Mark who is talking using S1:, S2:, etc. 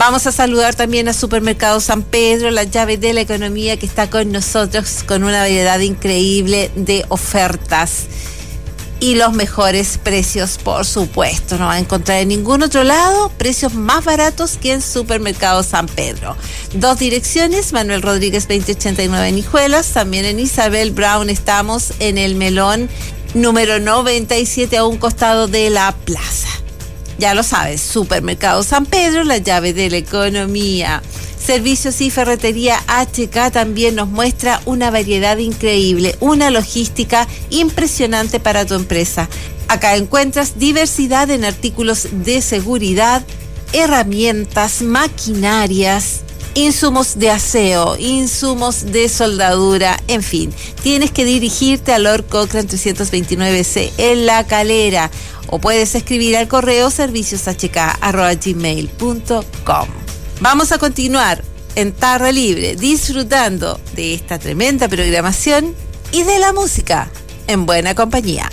S1: Vamos a saludar también a Supermercado San Pedro, la llave de la economía, que está con nosotros con una variedad increíble de ofertas y los mejores precios, por supuesto. No va a encontrar en ningún otro lado precios más baratos que en Supermercado San Pedro. 2 direcciones, Manuel Rodríguez 2089 en Hijuelas, también en Isabel Brown estamos en el Melón número 97 a un costado de la plaza. Ya lo sabes, Supermercado San Pedro, la llave de la economía. Servicios y Ferretería HK también nos muestra una variedad increíble, una logística impresionante para tu empresa. Acá encuentras diversidad en artículos de seguridad, herramientas, maquinarias, insumos de aseo, insumos de soldadura, en fin. Tienes que dirigirte a Lord Cochrane 329C en La Calera, o puedes escribir al correo servicioshk@gmail.com. Vamos a continuar en Tarra Libre disfrutando de esta tremenda programación y de la música en buena compañía.